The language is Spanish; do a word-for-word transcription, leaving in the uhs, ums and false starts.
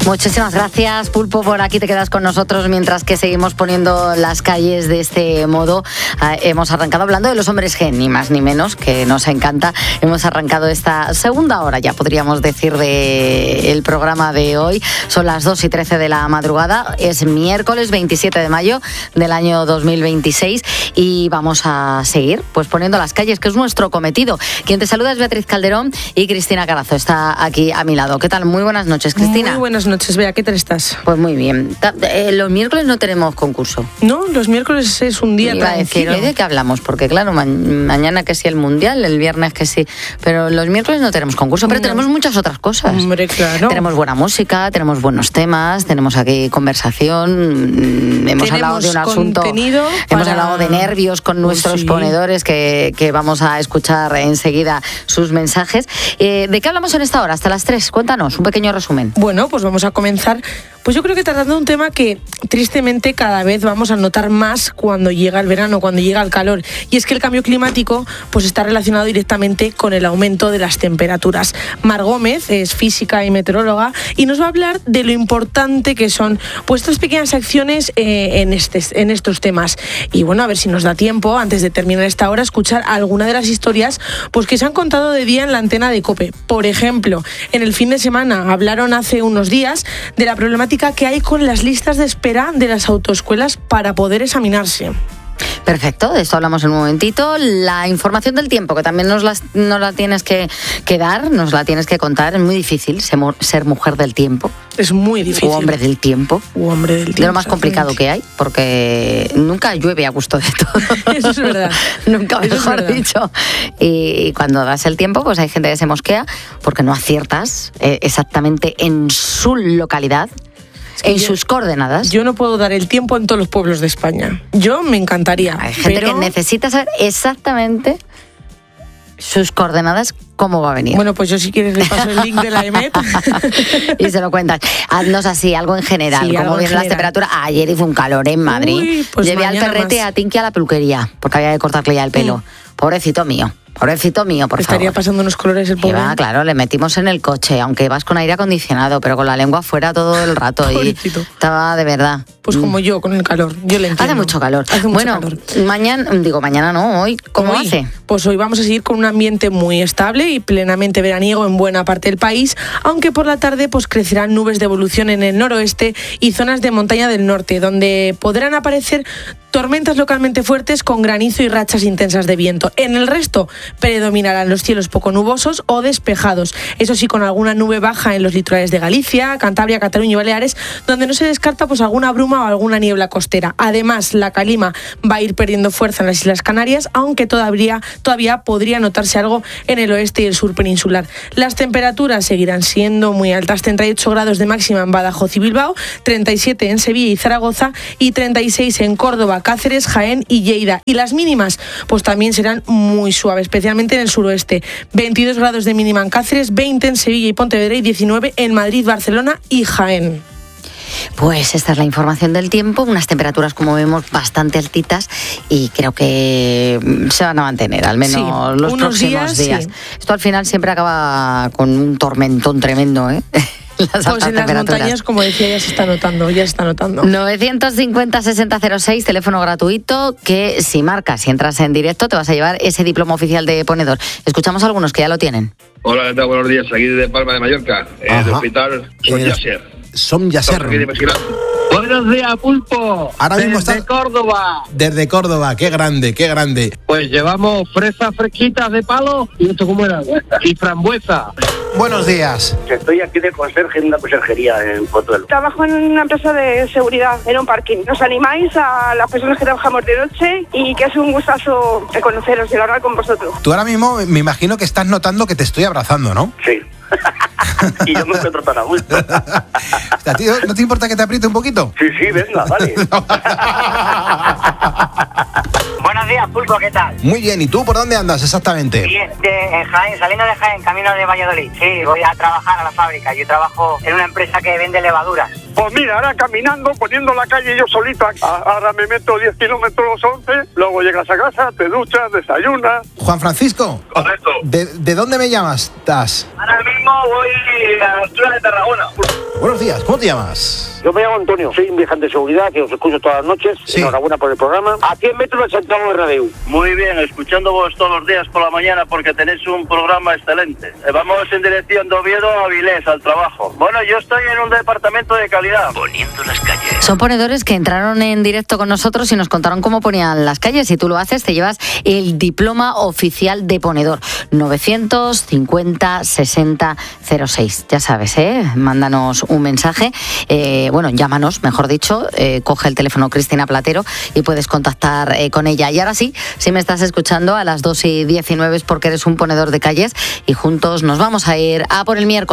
Muchísimas gracias, Pulpo, por aquí te quedas con nosotros mientras que seguimos poniendo las calles de este modo. Eh, hemos arrancado hablando de los hombres G, ni más ni menos, que nos encanta. Hemos arrancado esta segunda hora, ya podríamos decir, del programa de hoy. Son las dos y trece de la madrugada. Es miércoles veintisiete de mayo del año dos mil veintiséis y vamos a seguir pues poniendo las calles, que es nuestro cometido. Quien te saluda es Beatriz Calderón y Cristina Carazo está aquí a mi lado. ¿Qué tal? Muy buenas noches, Cristina. Muy buenas noches, Bea. ¿Qué tal estás? Pues muy bien. Eh, los miércoles no tenemos concurso. No, los miércoles es un día Iba tranquilo. A decir, ¿de qué hablamos? Porque claro, ma- mañana que sí el Mundial, el viernes que sí, pero los miércoles no tenemos concurso, pero no. Tenemos muchas otras cosas. Hombre, claro. Tenemos buena música, tenemos buenos temas, tenemos aquí conversación, hemos tenemos hablado de un asunto, hemos para... hablado de nervios con nuestros pues sí. ponedores que, que vamos a escuchar enseguida sus mensajes. Eh, ¿De qué hablamos en esta hora? Hasta las tres, cuéntanos, un pequeño resumen. Bueno, pues vamos a comenzar, pues yo creo que tratando de un tema que tristemente cada vez vamos a notar más cuando llega el verano, cuando llega el calor, y es que el cambio climático pues está relacionado directamente con el aumento de las temperaturas. Mar Gómez es física y meteoróloga y nos va a hablar de lo importante que son pues estas pequeñas acciones eh, en, este, en estos temas. Y bueno, a ver si nos da tiempo, antes de terminar esta hora, escuchar alguna de las historias pues que se han contado de día en la antena de COPE. Por ejemplo, en el fin de semana hablaron hace unos días de la problemática que hay con las listas de espera de las autoescuelas para poder examinarse. Perfecto, de esto hablamos en un momentito. La información del tiempo, que también nos la, nos la tienes que, que dar, nos la tienes que contar. Es muy difícil ser, ser mujer del tiempo. Es muy difícil. O hombre del tiempo. O hombre del tiempo. De lo más complicado que hay, porque nunca llueve a gusto de todo. Eso es verdad. Nunca, Eso mejor es verdad. dicho. Y, y cuando das el tiempo, pues hay gente que se mosquea porque no aciertas eh, exactamente en su localidad. En yo, sus coordenadas. Yo no puedo dar el tiempo en todos los pueblos de España. Yo me encantaría. Hay gente pero... que necesita saber exactamente sus coordenadas, cómo va a venir. Bueno, pues yo si quieres le paso el link de la E M E T. Y se lo cuentas. Haznos así, algo en general. Sí, como vienen las temperaturas. Ayer hizo un calor en Madrid. Uy, pues llevé al perrete más. a Tinky a la peluquería, porque había que cortarle ya el pelo. Mm. Pobrecito mío. Pobrecito mío, por Estaría favor. pasando unos colores el pobre. Va, claro, le metimos en el coche, aunque vas con aire acondicionado, pero con la lengua afuera todo el rato. Pobrecito. Y estaba de verdad. Pues como mm. yo, con el calor. Yo le entiendo. Hace mucho calor. Hace mucho bueno, calor. mañana, digo mañana no, hoy, ¿cómo hoy, hace? Pues hoy vamos a seguir con un ambiente muy estable y plenamente veraniego en buena parte del país, aunque por la tarde pues crecerán nubes de evolución en el noroeste y zonas de montaña del norte, donde podrán aparecer tormentas localmente fuertes con granizo y rachas intensas de viento. En el resto predominarán los cielos poco nubosos o despejados. Eso sí, con alguna nube baja en los litorales de Galicia, Cantabria, Cataluña y Baleares, donde no se descarta pues alguna bruma o alguna niebla costera. Además, la calima va a ir perdiendo fuerza en las Islas Canarias, aunque todavía, todavía podría notarse algo en el oeste y el sur peninsular. Las temperaturas seguirán siendo muy altas, treinta y ocho grados de máxima en Badajoz y Bilbao, treinta y siete en Sevilla y Zaragoza y treinta y seis en Córdoba, Cáceres, Jaén y Lleida. Y las mínimas pues también serán muy suaves, especialmente en el suroeste. veintidós grados de mínima en Cáceres, veinte en Sevilla y Pontevedra y diecinueve en Madrid, Barcelona y Jaén. Pues esta es la información del tiempo, unas temperaturas como vemos bastante altitas y creo que se van a mantener al menos sí, los próximos días. días. Sí. Esto al final siempre acaba con un tormentón tremendo, ¿eh? Las pues en las montañas, como decía, ya se está notando, ya se está notando. novecientos cincuenta, sesenta cero seis, teléfono gratuito, que si marcas, si entras en directo, te vas a llevar ese diploma oficial de ponedor. Escuchamos a algunos que ya lo tienen. Hola, ¿qué tal? Buenos días, aquí de Palma de Mallorca, eh, del hospital Son Yasser. Som Yasser. Buenos días, Pulpo. Ahora desde mismo está... Córdoba. Desde Córdoba, qué grande, qué grande. Pues llevamos fresas fresquitas de palo y esto cómo era y frambuesa. Buenos días. Estoy aquí de conserje en una conserjería en Pozuelo. Trabajo en una empresa de seguridad, en un parking. Nos animáis a las personas que trabajamos de noche y que es un gustazo de conoceros y hablar con vosotros. Tú ahora mismo me imagino que estás notando que te estoy abrazando, ¿no? Sí. Y yo me encuentro tan a gusto. ¿A ti no te importa que te apriete un poquito? Sí, sí, venga, vale. Buenos días, Pulpo, ¿qué tal? Muy bien, ¿y tú por dónde andas exactamente? Bien, de, en Jaén, saliendo de Jaén, camino de Valladolid. Sí, voy a trabajar a la fábrica. Yo trabajo en una empresa que vende levaduras. Pues mira, ahora caminando, poniendo la calle yo solito, ahora me meto diez kilómetros, once, luego llegas a casa, te duchas, desayunas. Juan Francisco. Correcto. ¿De, de dónde me llamas? ¿Estás? Ahora mismo voy a la altura de Tarragona. Buenos días, ¿cómo te llamas? Yo me llamo Antonio, soy un viajante de seguridad que os escucho todas las noches. Sí. Enhorabuena por el programa. A cien metros de Santiago Bernabéu. Muy bien, escuchando vos todos los días por la mañana porque tenéis un programa excelente. Eh, Vamos en dirección de Oviedo a Avilés, al trabajo. Bueno, yo estoy en un departamento de calidad. Poniendo las calles. Son ponedores que entraron en directo con nosotros y nos contaron cómo ponían las calles. Si tú lo haces, te llevas el diploma oficial de ponedor. novecientos cincuenta sesenta cero seis. Ya sabes, ¿eh? Mándanos un mensaje. Eh, bueno, llámanos, mejor dicho. Eh, coge el teléfono Cristina Platero y puedes contactar eh, con ella. Y ahora sí, si me estás escuchando a las dos y diecinueve es porque eres un ponedor de calles y juntos nos vamos a ir a por el miércoles.